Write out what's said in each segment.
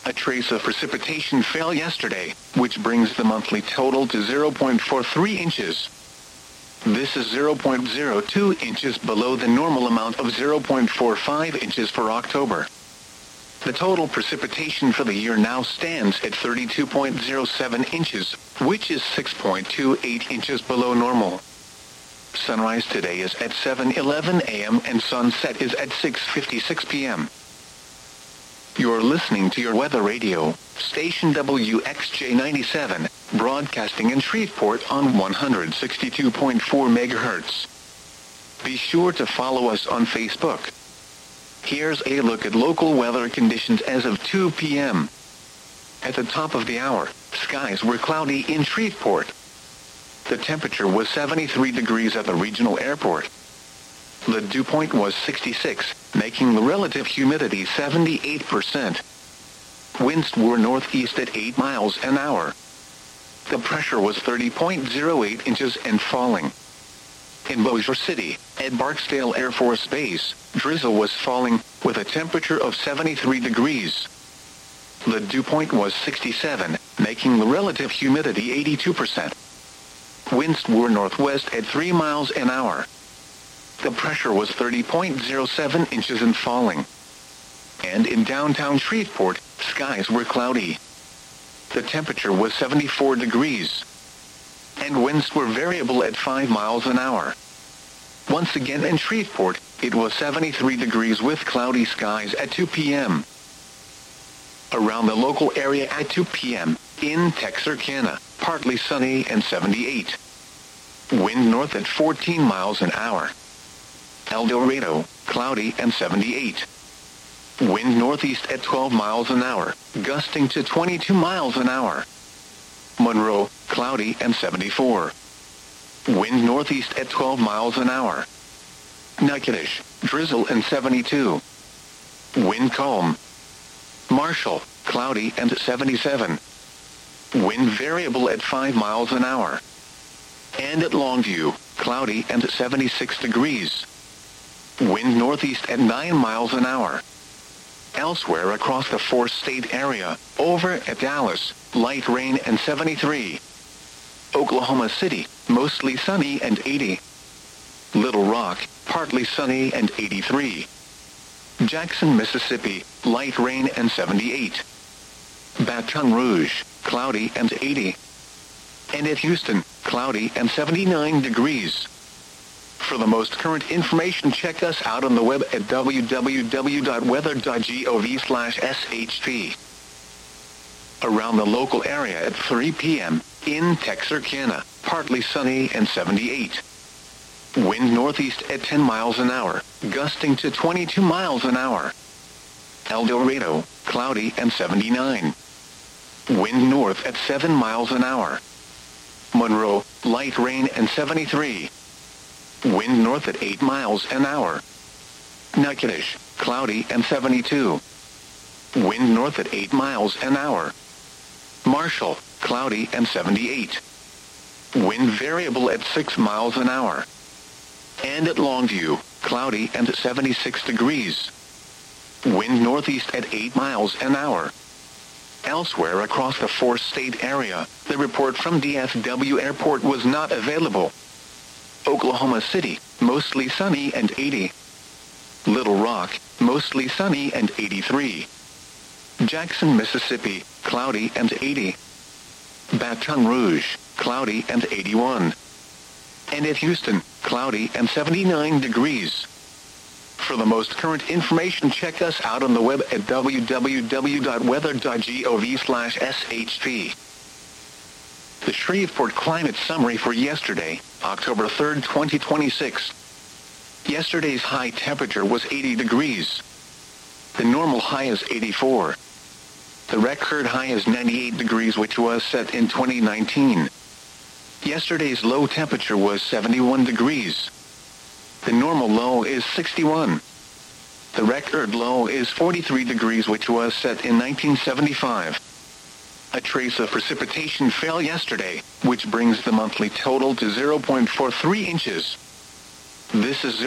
A trace of precipitation fell yesterday, which brings the monthly total to 0.43 inches. This is 0.02 inches below the normal amount of 0.45 inches for October. The total precipitation for the year now stands at 32.07 inches, which is 6.28 inches below normal. Sunrise today is at 7:11 a.m. and sunset is at 6:56 p.m. You're listening to your weather radio, station WXJ 97, broadcasting in Shreveport on 162.4 MHz. Be sure to follow us on Facebook. Here's a look at local weather conditions as of 2 p.m. At the top of the hour, skies were cloudy in Shreveport. The temperature was 73 degrees at the regional airport. The dew point was 66, making the relative humidity 78%. Winds were northeast at 8 miles an hour. The pressure was 30.08 inches and falling. In Bossier City, at Barksdale Air Force Base, drizzle was falling, with a temperature of 73 degrees. The dew point was 67, making the relative humidity 82%. Winds were northwest at 3 miles an hour. The pressure was 30.07 inches and falling. And in downtown Shreveport, skies were cloudy. The temperature was 74 degrees. And winds were variable at 5 miles an hour. Once again in Shreveport, it was 73 degrees with cloudy skies at 2 p.m. Around the local area at 2 p.m., in Texarkana, partly sunny and 78. Wind north at 14 miles an hour. El Dorado, cloudy and 78. Wind northeast at 12 miles an hour, gusting to 22 miles an hour. Monroe, cloudy and 74. Wind northeast at 12 miles an hour. Natchitoches, drizzle and 72. Wind calm. Marshall, cloudy and 77. Wind variable at 5 miles an hour. And at Longview, cloudy and 76 degrees. Wind northeast at 9 miles an hour. Elsewhere across the four-state area, over at Dallas, light rain and 73. Oklahoma City, mostly sunny and 80. Little Rock, partly sunny and 83. Jackson, Mississippi, light rain and 78. Baton Rouge, cloudy and 80. And at Houston, cloudy and 79 degrees. For the most current information, check us out on the web at www.weather.gov/SHP. Around the local area at 3 p.m., in Texarkana, partly sunny and 78. Wind northeast at 10 miles an hour, gusting to 22 miles an hour. El Dorado, cloudy and 79. Wind north at 7 miles an hour. Monroe, light rain and 73. Wind north at 8 miles an hour. Natchitoches, cloudy and 72. Wind north at 8 miles an hour. Marshall, cloudy and 78. Wind variable at 6 miles an hour. And at Longview, cloudy and 76 degrees. Wind northeast at 8 miles an hour. Elsewhere across the four-state area, the report from DFW Airport was not available. Oklahoma City, mostly sunny and 80. Little Rock, mostly sunny and 83. Jackson, Mississippi, cloudy and 80. Baton Rouge, cloudy and 81. And at Houston, cloudy and 79 degrees. For the most current information, check us out on the web at www.weather.gov/SHP. The Shreveport Climate Summary for yesterday, October 3, 2026. Yesterday's high temperature was 80 degrees. The normal high is 84. The record high is 98 degrees, which was set in 2019. Yesterday's low temperature was 71 degrees. The normal low is 61. The record low is 43 degrees, which was set in 1975. A trace of precipitation fell yesterday, which brings the monthly total to 0.43 inches. This is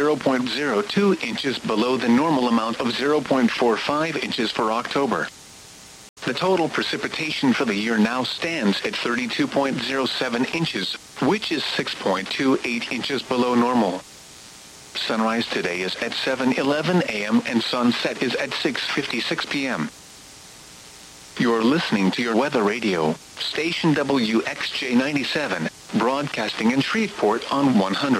0.02 inches below the normal amount of 0.45 inches for October. The total precipitation for the year now stands at 32.07 inches, which is 6.28 inches below normal. Sunrise today is at 7:11 a.m. and sunset is at 6:56 p.m. You're listening to your weather radio, station WXJ97, broadcasting in Shreveport on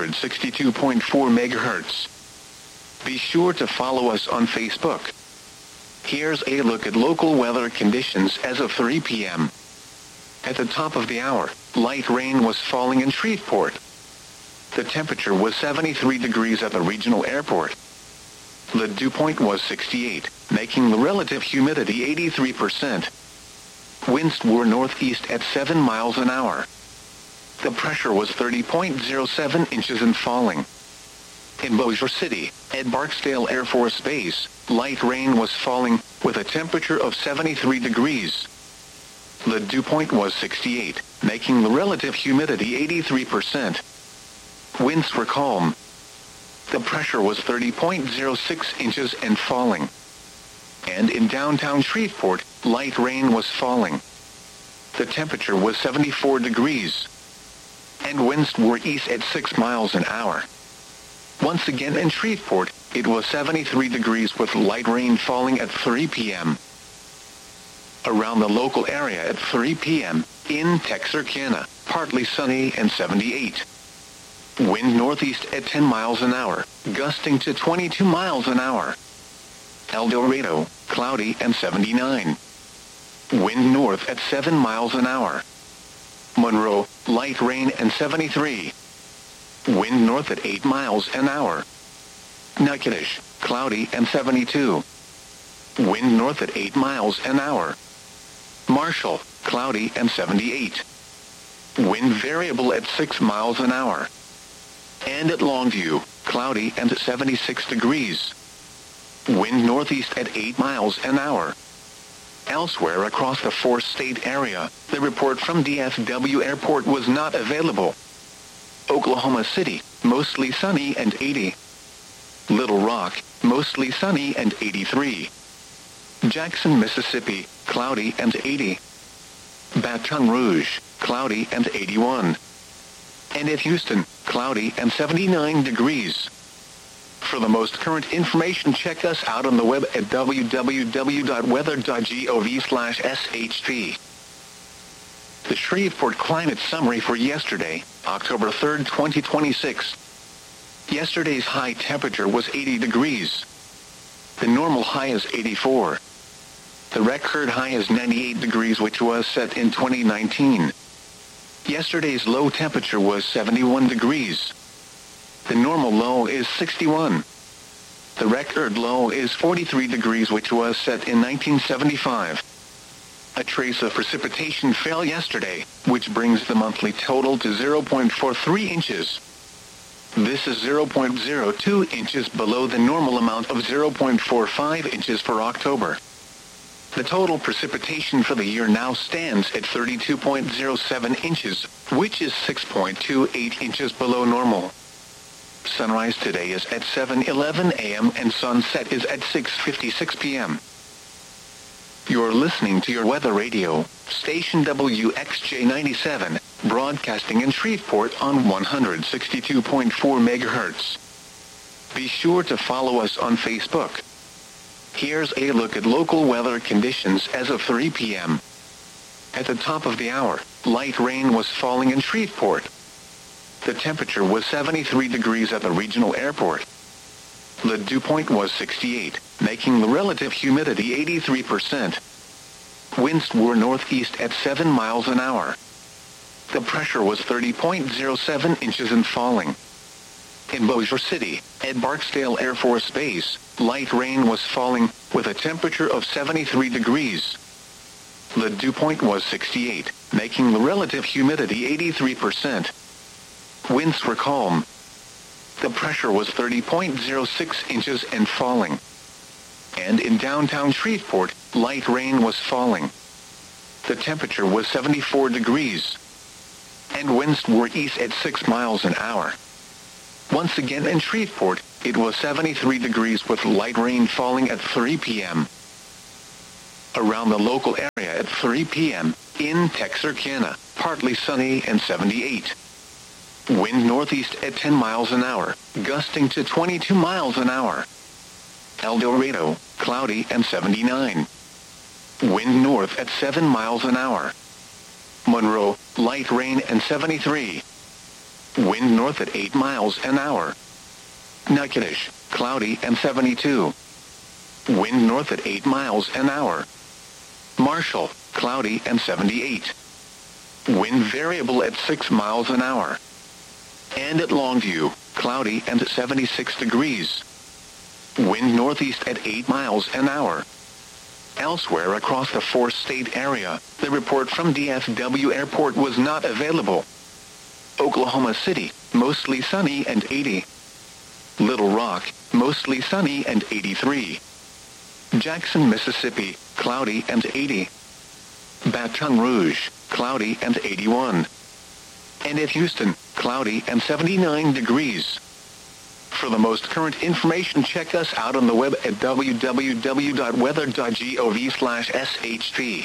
162.4 megahertz. Be sure to follow us on Facebook. Here's a look at local weather conditions as of 3 p.m. At the top of the hour, light rain was falling in Shreveport. The temperature was 73 degrees at the regional airport. The dew point was 68, making the relative humidity 83%. Winds were northeast at 7 miles an hour. The pressure was 30.07 inches and falling. In Bossier City, at Barksdale Air Force Base, light rain was falling, with a temperature of 73 degrees. The dew point was 68, making the relative humidity 83%. Winds were calm. The pressure was 30.06 inches and falling. And in downtown Shreveport, light rain was falling. The temperature was 74 degrees. And winds were east at 6 miles an hour. Once again in Shreveport, it was 73 degrees with light rain falling at 3 p.m. Around the local area at 3 p.m., in Texarkana, partly sunny and 78. Wind northeast at 10 miles an hour, gusting to 22 miles an hour. El Dorado, cloudy and 79. Wind north at 7 miles an hour. Monroe, light rain and 73. Wind north at 8 miles an hour. Natchitoches, cloudy and 72. Wind north at 8 miles an hour. Marshall, cloudy and 78. Wind variable at 6 miles an hour. And at Longview, cloudy and 76 degrees. Wind northeast at 8 miles an hour. Elsewhere across the four-state area, the report from DFW Airport was not available. Oklahoma City, mostly sunny and 80. Little Rock, mostly sunny and 83. Jackson, Mississippi, cloudy and 80. Baton Rouge, cloudy and 81. And at Houston, cloudy and 79 degrees. For the most current information, check us out on the web at www.weather.gov/shp. The Shreveport Climate Summary for yesterday, October 3, 2026. Yesterday's high temperature was 80 degrees. The normal high is 84. The record high is 98 degrees, which was set in 2019. Yesterday's low temperature was 71 degrees. The normal low is 61. The record low is 43 degrees, which was set in 1975. A trace of precipitation fell yesterday, which brings the monthly total to 0.43 inches. This is 0.02 inches below the normal amount of 0.45 inches for October. The total precipitation for the year now stands at 32.07 inches, which is 6.28 inches below normal. Sunrise today is at 7:11 a.m. and sunset is at 6:56 p.m. You're listening to your weather radio, station WXJ97, broadcasting in Shreveport on 162.4 megahertz. Be sure to follow us on Facebook. Here's a look at local weather conditions as of 3 p.m. At the top of the hour, light rain was falling in Shreveport. The temperature was 73 degrees at the regional airport. The dew point was 68, making the relative humidity 83%. Winds were northeast at 7 miles an hour. The pressure was 30.07 inches and falling. In Bossier City, at Barksdale Air Force Base, light rain was falling, with a temperature of 73 degrees. The dew point was 68, making the relative humidity 83%. Winds were calm. The pressure was 30.06 inches and falling. And in downtown Shreveport, light rain was falling. The temperature was 74 degrees. And winds were east at 6 miles an hour. Once again in Shreveport, it was 73 degrees with light rain falling at 3 p.m. Around the local area, at 3 p.m. In Texarkana, partly sunny and 78. Wind northeast at 10 miles an hour, gusting to 22 miles an hour. El Dorado, cloudy and 79. Wind north at 7 miles an hour. Monroe, light rain and 73. Wind north at 8 miles an hour. Natchitoches, cloudy and 72. Wind north at 8 miles an hour. Marshall, cloudy and 78. Wind variable at 6 miles an hour. And at Longview, cloudy and 76 degrees. Wind northeast at 8 miles an hour. Elsewhere across the four-state area, the report from DFW Airport was not available. Oklahoma City, mostly sunny and 80. Little Rock, mostly sunny and 83. Jackson, Mississippi, cloudy and 80. Baton Rouge, cloudy and 81. And at Houston, cloudy and 79 degrees. For the most current information, check us out on the web at www.weather.gov/SHP.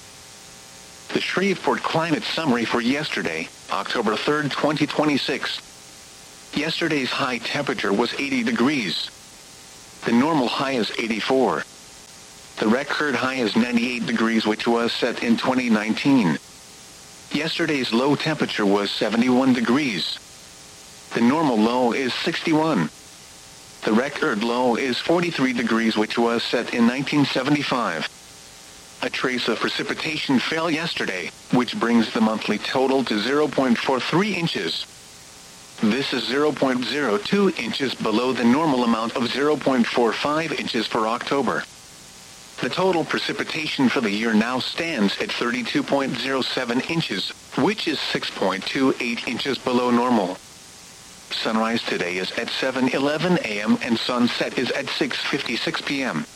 The Shreveport Climate Summary for yesterday, October 3, 2026. Yesterday's high temperature was 80 degrees. The normal high is 84. The record high is 98 degrees, which was set in 2019. Yesterday's low temperature was 71 degrees. The normal low is 61. The record low is 43 degrees, which was set in 1975. A trace of precipitation fell yesterday, which brings the monthly total to 0.43 inches. This is 0.02 inches below the normal amount of 0.45 inches for October. The total precipitation for the year now stands at 32.07 inches, which is 6.28 inches below normal. Sunrise today is at 7:11 a.m. and sunset is at 6:56 p.m.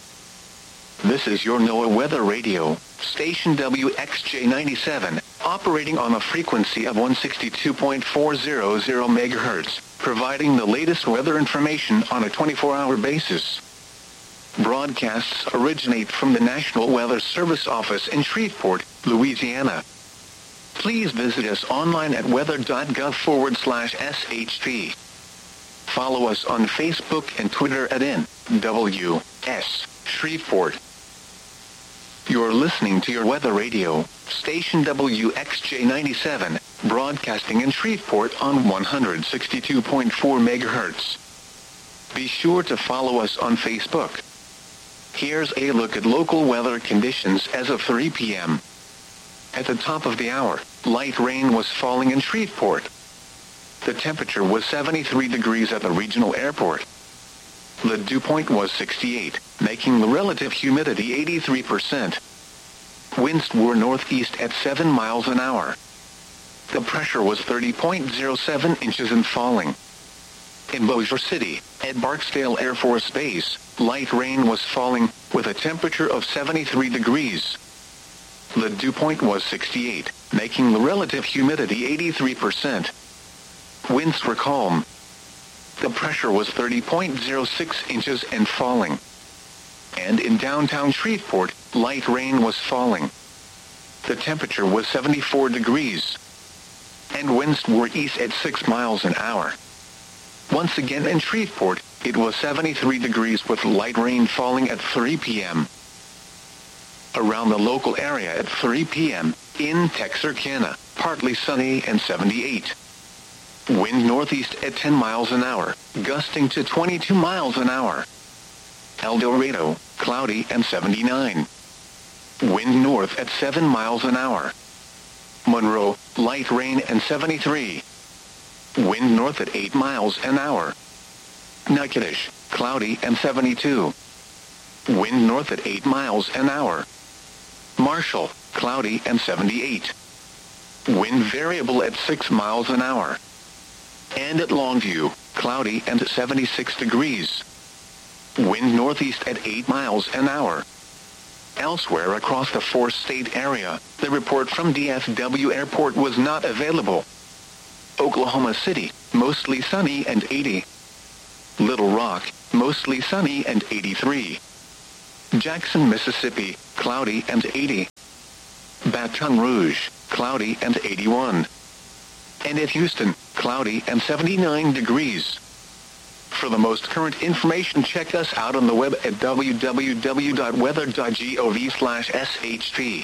This is your NOAA Weather Radio, station WXJ97, operating on a frequency of 162.400 MHz, providing the latest weather information on a 24-hour basis. Broadcasts originate from the National Weather Service office in Shreveport, Louisiana. Please visit us online at weather.gov/SHP. Follow us on Facebook and Twitter at NWS Shreveport. You're listening to your Weather Radio, station WXJ97, broadcasting in Shreveport on 162.4 MHz. Be sure to follow us on Facebook. Here's a look at local weather conditions as of 3 p.m. At the top of the hour, light rain was falling in Shreveport. The temperature was 73 degrees at the regional airport. The dew point was 68, making the relative humidity 83%. Winds were northeast at 7 miles an hour. The pressure was 30.07 inches and falling. In Bossier City, at Barksdale Air Force Base, light rain was falling, with a temperature of 73 degrees. The dew point was 68, making the relative humidity 83%. Winds were calm. The pressure was 30.06 inches and falling. And in downtown Shreveport, light rain was falling. The temperature was 74 degrees. And winds were east at 6 miles an hour. Once again in Shreveport, it was 73 degrees with light rain falling at 3 p.m. Around the local area at 3 p.m., in Texarkana, partly sunny and 78. Wind northeast at 10 miles an hour, gusting to 22 miles an hour. El Dorado, cloudy and 79. Wind north at 7 miles an hour. Monroe, light rain and 73. Wind north at 8 miles an hour. Natchitoches, cloudy and 72. Wind north at 8 miles an hour. Marshall, cloudy and 78. Wind variable at 6 miles an hour. And at Longview, cloudy and 76 degrees. Wind northeast at 8 miles an hour. Elsewhere across the four-state area, the report from DFW Airport was not available. Oklahoma City, mostly sunny and 80. Little Rock, mostly sunny and 83. Jackson, Mississippi, cloudy and 80. Baton Rouge, cloudy and 81. And at Houston, cloudy and 79 degrees. For the most current information, check us out on the web at www.weather.gov/SHP.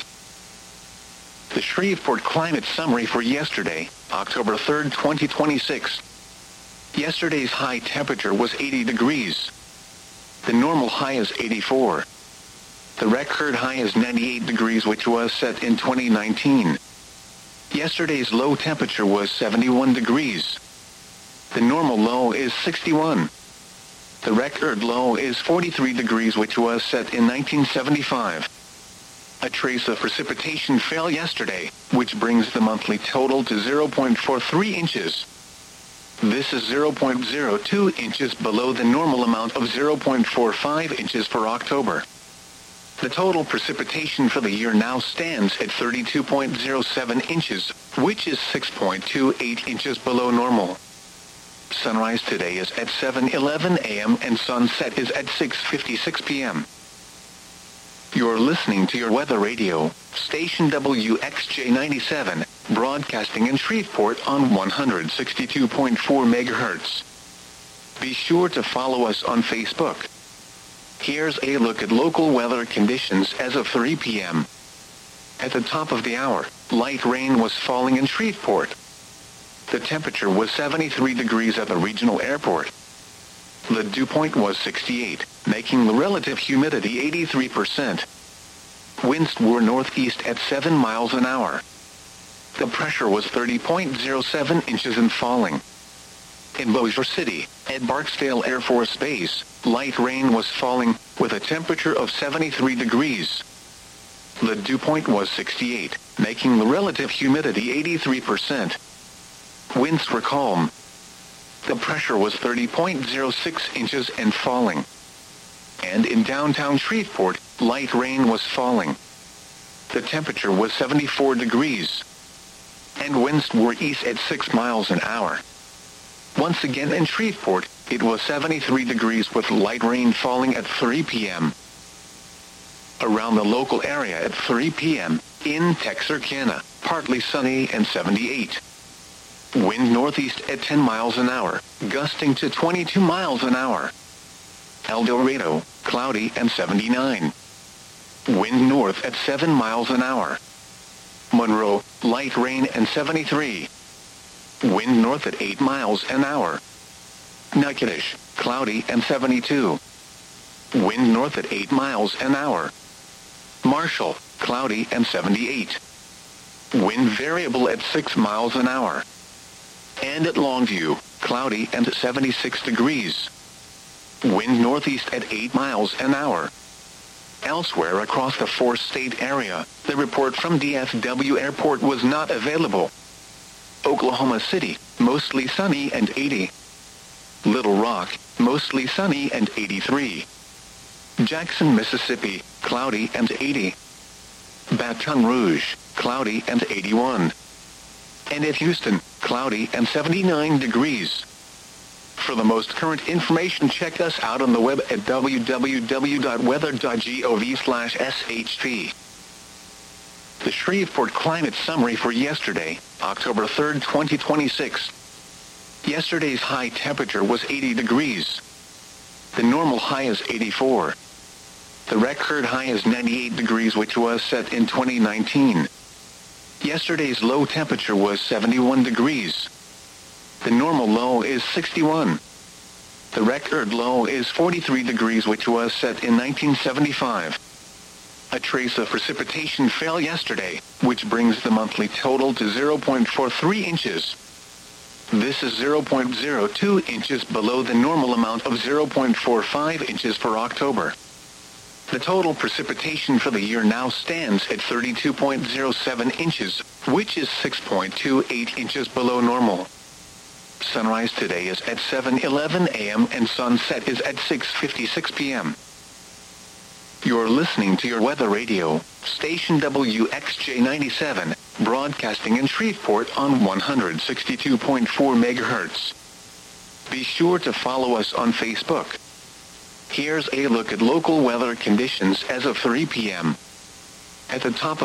The Shreveport Climate Summary for yesterday, October 3rd, 2026. Yesterday's high temperature was 80 degrees. The normal high is 84. The record high is 98 degrees, which was set in 2019. Yesterday's low temperature was 71 degrees. The normal low is 61. The record low is 43 degrees, which was set in 1975. A trace of precipitation fell yesterday, which brings the monthly total to 0.43 inches. This is 0.02 inches below the normal amount of 0.45 inches for October. The total precipitation for the year now stands at 32.07 inches, which is 6.28 inches below normal. Sunrise today is at 7:11 a.m. and sunset is at 6:56 p.m. You're listening to your weather radio, station WXJ97, broadcasting in Shreveport on 162.4 megahertz. Be sure to follow us on Facebook. Here's a look at local weather conditions as of 3 p.m. At the top of the hour, light rain was falling in Shreveport. The temperature was 73 degrees at the regional airport. The dew point was 68, making the relative humidity 83%. Winds were northeast at 7 miles an hour. The pressure was 30.07 inches and falling. In Bossier City, at Barksdale Air Force Base, light rain was falling, with a temperature of 73 degrees. The dew point was 68, making the relative humidity 83%. Winds were calm. The pressure was 30.06 inches and falling. And in downtown Shreveport, light rain was falling. The temperature was 74 degrees. And winds were east at 6 miles an hour. Once again in Shreveport, it was 73 degrees with light rain falling at 3 p.m. Around the local area at 3 p.m., in Texarkana, partly sunny and 78. Wind northeast at 10 miles an hour, gusting to 22 miles an hour. El Dorado, cloudy and 79. Wind north at 7 miles an hour. Monroe, light rain and 73. Wind north at 8 miles an hour. Natchitoches, cloudy and 72. Wind north at 8 miles an hour. Marshall, cloudy and 78. Wind variable at 6 miles an hour. And at Longview, cloudy and 76 degrees. Wind northeast at 8 miles an hour. Elsewhere across the four-state area, the report from DFW Airport was not available. Oklahoma City, mostly sunny and 80. Little Rock, mostly sunny and 83. Jackson, Mississippi, cloudy and 80. Baton Rouge, cloudy and 81. And at Houston, cloudy and 79 degrees. For the most current information, check us out on the web at www.weather.gov/SHP. The Shreveport Climate Summary for yesterday, October 3rd, 2026. Yesterday's high temperature was 80 degrees. The normal high is 84. The record high is 98 degrees, which was set in 2019. Yesterday's low temperature was 71 degrees. The normal low is 61. The record low is 43 degrees, which was set in 1975. A trace of precipitation fell yesterday, which brings the monthly total to 0.43 inches. This is 0.02 inches below the normal amount of 0.45 inches for October. The total precipitation for the year now stands at 32.07 inches, which is 6.28 inches below normal. Sunrise today is at 7:11 a.m. and sunset is at 6:56 p.m. You're listening to your weather radio, station WXJ97, broadcasting in Shreveport on 162.4 megahertz. Be sure to follow us on Facebook. Here's a look at local weather conditions as of 3 p.m. At the top of